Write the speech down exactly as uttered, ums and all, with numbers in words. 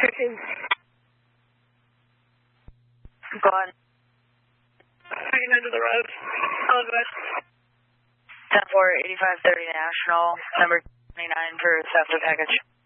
fifteen. Go on. Taking into the road. Apologize. ten four, eighty-five thirty National, number twenty-nine for Southwest package.